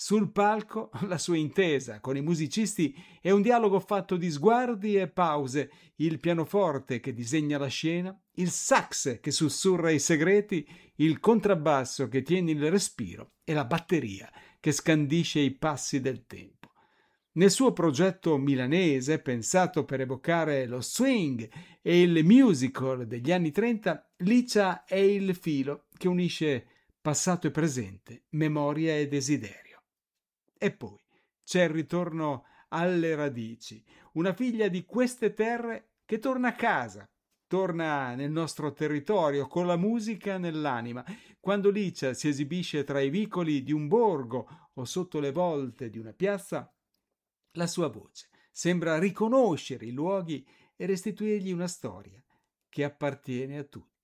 Sul palco la sua intesa con i musicisti è un dialogo fatto di sguardi e pause, il pianoforte che disegna la scena, il sax che sussurra i segreti, il contrabbasso che tiene il respiro e la batteria che scandisce i passi del tempo. Nel suo progetto milanese, pensato per evocare lo swing e il musical degli anni 30, Licia è il filo che unisce passato e presente, memoria e desiderio. E poi c'è il ritorno alle radici, una figlia di queste terre che torna a casa, torna nel nostro territorio con la musica nell'anima. Quando Licia si esibisce tra i vicoli di un borgo o sotto le volte di una piazza, la sua voce sembra riconoscere i luoghi e restituirgli una storia che appartiene a tutti.